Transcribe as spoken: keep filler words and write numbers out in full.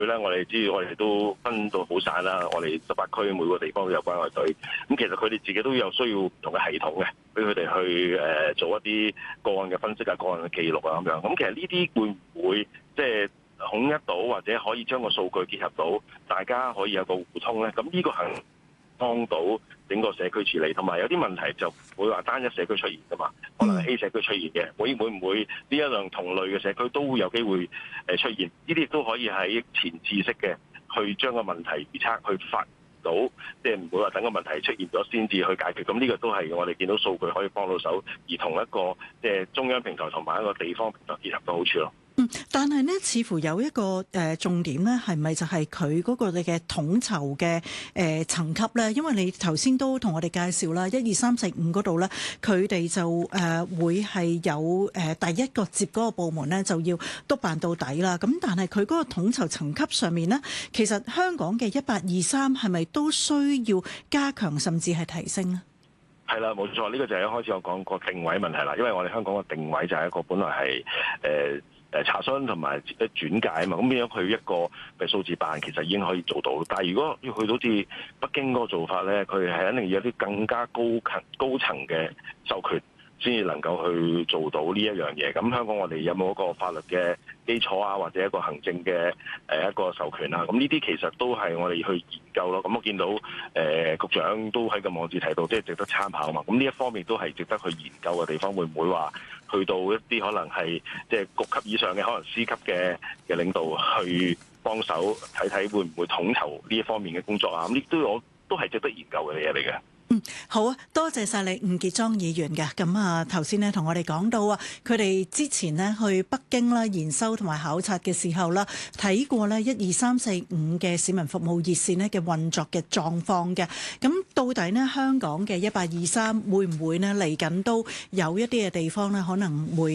咧，我哋知我哋都分到好散啦。我哋十八區每個地方都有關愛隊，咁其實佢哋自己都有需要唔同嘅系統嘅，俾佢哋去誒做一啲個案嘅分析啊、個案嘅記錄啊咁樣。咁其實呢啲會唔會即係統一到，或者可以將個數據結合到，大家可以有個互通咧？咁呢個係幫到整個社區處理，同埋有啲問題就唔會話單一社區出現噶嘛，可能係 A 社區出現嘅，會會唔會呢一樣同類嘅社區都會有機會誒出現？呢啲亦都可以喺前置式嘅去將個問題預測，去發到，即係唔會話等個問題出現咗先至去解決。咁呢個都係我哋見到數據可以幫到手，而同一個即係中央平台同埋一個地方平台結合嘅好處咯。 嗯，但係呢，似乎有一個誒、呃、重點呢，係咪就係佢嗰個嘅統籌嘅誒層級呢？因為你頭先都同我哋介紹啦，一二三四五嗰度呢，佢哋就誒、呃、會係有誒、呃、第一個接嗰個部門呢，就要督辦到底啦。咁但係佢嗰個統籌層級上面呢，其實香港嘅一八二三係咪都需要加強甚至係提升呢？ 係啦，冇錯，呢、這個就係一開始我講個定位問題啦。因為我哋香港嘅定位就係一個本來係誒。呃誒查詢同埋轉介啊嘛，咁變咗佢一個嘅數字辦其實已經可以做到。但係如果要去到好似北京嗰個做法咧，佢係肯定要有啲更加高層高層嘅授權，先至能夠去做到呢一樣嘢。咁香港我哋有冇一個法律嘅基礎啊，或者一個行政嘅誒一個授權啊？咁呢啲其實都係我哋去研究咯。咁我見到誒、呃、局長都喺個網誌提到，即係值得參考啊嘛。咁呢一方面都係值得去研究嘅地方，會唔會話去到一啲可能係即係局級以上嘅，可能司級嘅嘅領導去幫手睇睇，會唔會統籌呢一方面嘅工作啊？咁呢都我都係值得研究嘅嘢嚟嘅。 嗯，好啊，多謝晒你吳傑莊議員嘅。咁啊，頭先呢同我哋講到啊，佢哋之前呢去北京啦研修同埋考察嘅時候啦，睇過呢一二三四五嘅市民服務熱線呢嘅運作嘅狀況嘅。咁到底呢香港嘅一八二三會唔會呢嚟緊都有一啲嘅地方呢可能會